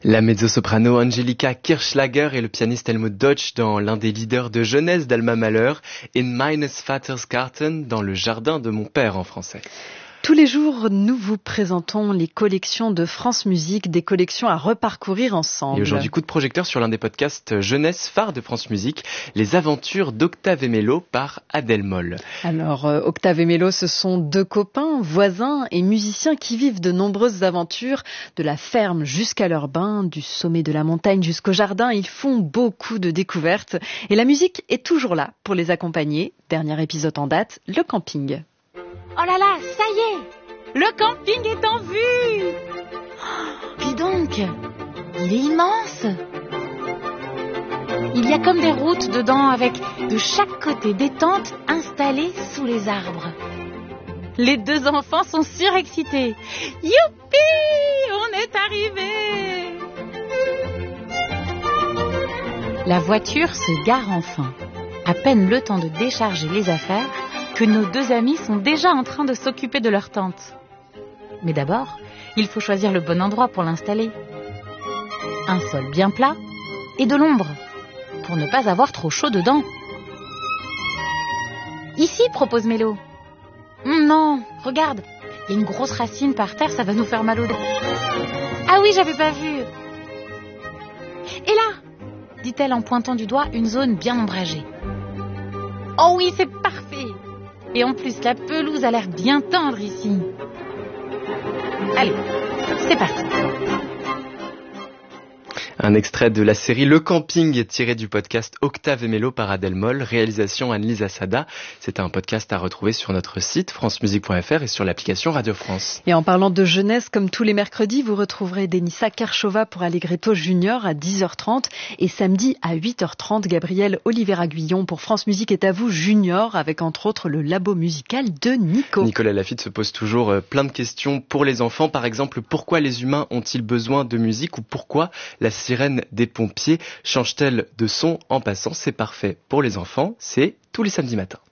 La mezzo-soprano Angelika Kirchschlager et le pianiste Helmut Deutsch dans l'un des leaders de jeunesse d'Alma Mahler, In meines Vaters Garten, dans le jardin de mon père en français. Tous les jours, nous vous présentons les collections de France Musique, des collections à reparcourir ensemble. Et aujourd'hui, coup de projecteur sur l'un des podcasts jeunesse phares de France Musique, Les aventures d'Octave et Mélo par Adèle Moll. Alors, Octave et Mélo, ce sont deux copains, voisins et musiciens qui vivent de nombreuses aventures, de la ferme jusqu'à leur bain, du sommet de la montagne jusqu'au jardin. Ils font beaucoup de découvertes et la musique est toujours là pour les accompagner. Dernier épisode en date, le camping. Oh là là, ça y est, le camping est en vue. Dis donc, il est immense. Il y a comme des routes dedans avec de chaque côté des tentes installées sous les arbres. Les deux enfants sont surexcités. Youpi, on est arrivés. La voiture se gare enfin. À peine le temps de décharger les affaires que nos deux amis sont déjà en train de s'occuper de leur tente. Mais d'abord, il faut choisir le bon endroit pour l'installer. Un sol bien plat et de l'ombre, pour ne pas avoir trop chaud dedans. Ici, propose Mélo. Non, regarde, il y a une grosse racine par terre, ça va nous faire mal au dos. Ah oui, j'avais pas vu. Et là, dit-elle en pointant du doigt une zone bien ombragée. Oh oui, c'est parfait. Et en plus, la pelouse a l'air bien tendre ici. Allez, c'est parti. Un extrait de la série Le Camping tiré du podcast Octave et Mélo par Adèle Moll, réalisation Anne-Lise Assada. C'est un podcast à retrouver sur notre site francemusique.fr et sur l'application Radio France. Et en parlant de jeunesse, comme tous les mercredis, vous retrouverez Denissa Karchova pour Allegretto Junior à 10h30 et samedi à 8h30, Gabriel Oliveira-Guillon pour France Musique est à vous Junior avec entre autres le labo musical de Nico. Nicolas Lafitte se pose toujours plein de questions pour les enfants. Par exemple, pourquoi les humains ont-ils besoin de musique ou pourquoi la sirène des pompiers change-t-elle de son en passant? C'est parfait pour les enfants, c'est tous les samedis matins.